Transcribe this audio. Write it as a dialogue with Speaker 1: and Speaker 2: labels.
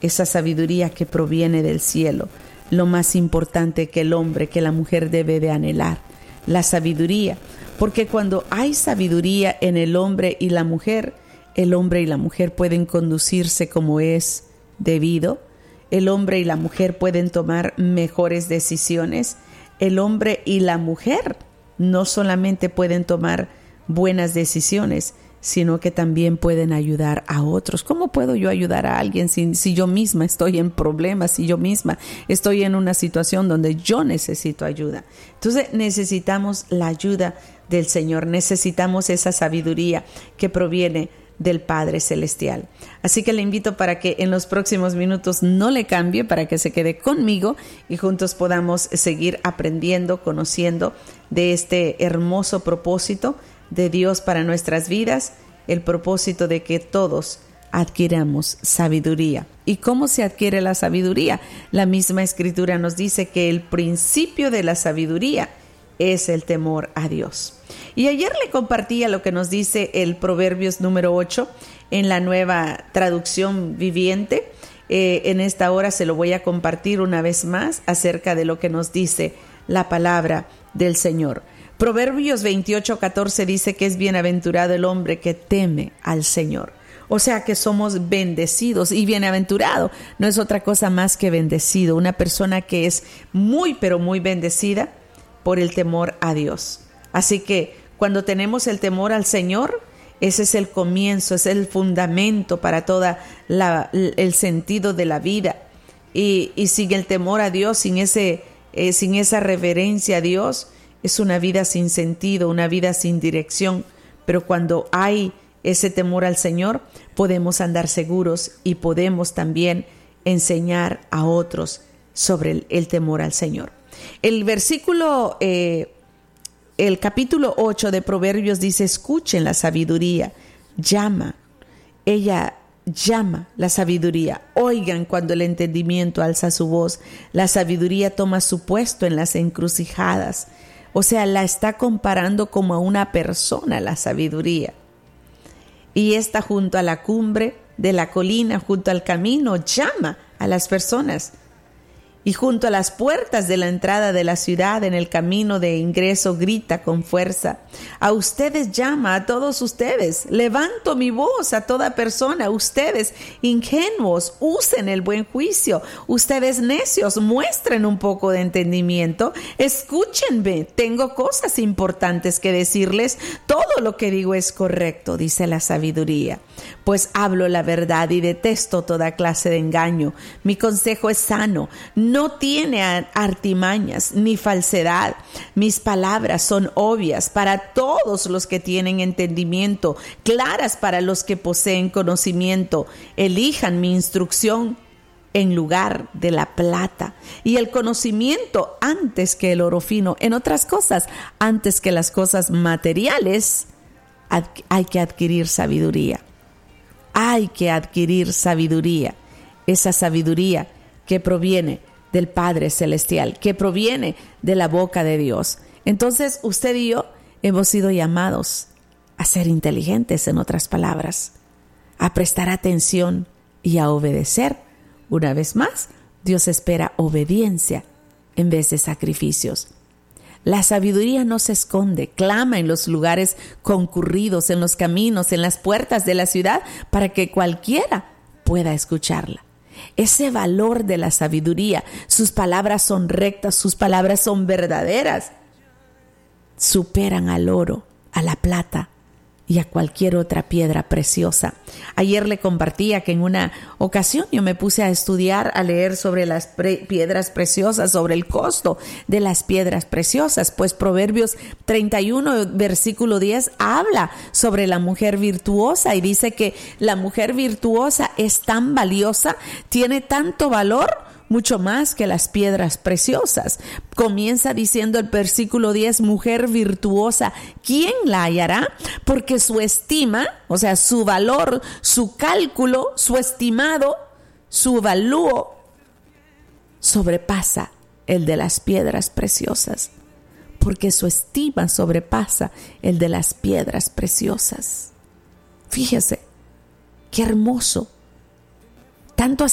Speaker 1: esa sabiduría que proviene del cielo, lo más importante que el hombre, que la mujer debe de anhelar, la sabiduría. Porque cuando hay sabiduría en el hombre y la mujer pueden conducirse como es debido. El hombre y la mujer pueden tomar mejores decisiones. El hombre y la mujer no solamente pueden tomar buenas decisiones, sino que también pueden ayudar a otros. ¿Cómo puedo yo ayudar a alguien si yo misma estoy en problemas, si yo misma estoy en una situación donde yo necesito ayuda? Entonces necesitamos la ayuda del Señor, necesitamos esa sabiduría que proviene del Padre Celestial. Así que le invito para que en los próximos minutos no le cambie, para que se quede conmigo y juntos podamos seguir aprendiendo, conociendo de este hermoso propósito de Dios para nuestras vidas, el propósito de que todos adquiramos sabiduría. ¿Y cómo se adquiere la sabiduría? La misma Escritura nos dice que el principio de la sabiduría es el temor a Dios. Y ayer le compartía lo que nos dice el Proverbios número 8 en la Nueva Traducción Viviente. En esta hora se lo voy a compartir una vez más acerca de lo que nos dice la palabra del Señor. Proverbios 28:14 dice que es bienaventurado el hombre que teme al Señor. O sea que somos bendecidos, y bienaventurado no es otra cosa más que bendecido. Una persona que es muy, pero muy bendecida por el temor a Dios. Así que cuando tenemos el temor al Señor, ese es el comienzo, es el fundamento para todo el sentido de la vida. Y sin el temor a Dios, sin esa reverencia a Dios, es una vida sin sentido, una vida sin dirección. Pero cuando hay ese temor al Señor, podemos andar seguros y podemos también enseñar a otros sobre el temor al Señor. El capítulo 8 de Proverbios dice: escuchen la sabiduría, ella llama la sabiduría, oigan cuando el entendimiento alza su voz. La sabiduría toma su puesto en las encrucijadas. O sea, la está comparando como a una persona, la sabiduría. Y está junto a la cumbre de la colina, junto al camino, llama a las personas. Y junto a las puertas de la entrada de la ciudad, en el camino de ingreso, grita con fuerza. A ustedes llama, a todos ustedes. Levanto mi voz a toda persona. Ustedes ingenuos, usen el buen juicio. Ustedes necios, muestren un poco de entendimiento. Escúchenme, tengo cosas importantes que decirles. Todo lo que digo es correcto, dice la sabiduría. Pues hablo la verdad y detesto toda clase de engaño. Mi consejo es sano, no tiene artimañas ni falsedad. Mis palabras son obvias para todos los que tienen entendimiento, claras para los que poseen conocimiento. Elijan mi instrucción en lugar de la plata y el conocimiento antes que el oro fino. En otras cosas, antes que las cosas materiales, hay que adquirir sabiduría. Hay que adquirir sabiduría, esa sabiduría que proviene del Padre Celestial, que proviene de la boca de Dios. Entonces, usted y yo hemos sido llamados a ser inteligentes, en otras palabras, a prestar atención y a obedecer. Una vez más, Dios espera obediencia en vez de sacrificios. La sabiduría no se esconde, clama en los lugares concurridos, en los caminos, en las puertas de la ciudad, para que cualquiera pueda escucharla. Ese valor de la sabiduría, sus palabras son rectas, sus palabras son verdaderas, superan al oro, a la plata y a cualquier otra piedra preciosa. Ayer le compartía que en una ocasión yo me puse a estudiar, a leer sobre las piedras preciosas, sobre el costo de las piedras preciosas, pues Proverbios 31, versículo 10, habla sobre la mujer virtuosa y dice que la mujer virtuosa es tan valiosa, tiene tanto valor, mucho más que las piedras preciosas. Comienza diciendo el versículo 10, mujer virtuosa, ¿quién la hallará? Porque su estima, o sea, su valor, su cálculo, su estimado, su valúo sobrepasa el de las piedras preciosas. Porque su estima sobrepasa el de las piedras preciosas. Fíjese, qué hermoso. Tanto así